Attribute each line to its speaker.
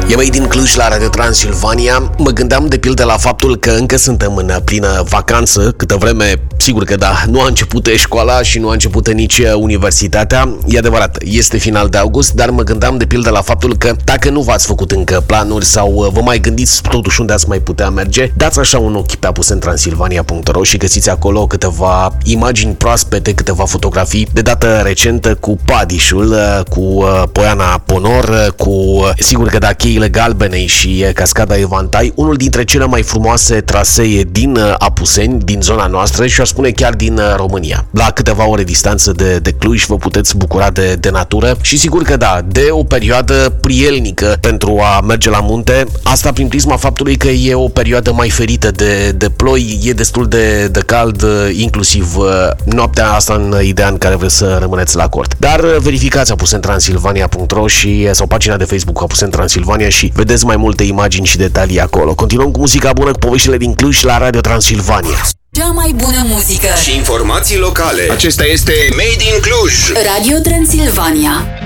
Speaker 1: E mai din Cluj la Radio Transilvania. Mă gândeam de pildă la faptul că încă suntem în plină vacanță, câtă vreme, sigur că da, nu a început școala și nu a început nici universitatea. E adevărat, este final de august, dar mă gândeam de pildă la faptul că dacă nu v-ați făcut încă planuri sau vă mai gândiți totuși unde ați mai putea merge, dați așa un ochi pe apusentransilvania.ro și găsiți acolo câteva imagini proaspete, câteva fotografii de dată recentă cu Padișul, cu Poiana Ponor, cu, sigur că da, Cheile Galbenei și Cascada Evantai, unul dintre cele mai frumoase trasee din Apuseni, din zona noastră și aș spune chiar din România. La câteva ore distanță de Cluj vă puteți bucura de natură și sigur că da, de o perioadă prielnică pentru a merge la munte, asta prin prisma faptului că e o perioadă mai ferită de ploi, e destul de cald, inclusiv noaptea asta în ideea în care vreți să rămâneți la cort. Dar verificați apusentransilvania.ro sau pagina de Facebook Apusent Transilvania și vedeți mai multe imagini și detalii acolo. Continuăm cu muzica bună, cu poveștile din Cluj la Radio Transilvania.
Speaker 2: Cea mai bună muzică
Speaker 3: și informații locale. Acesta este Made in Cluj.
Speaker 2: Radio Transilvania.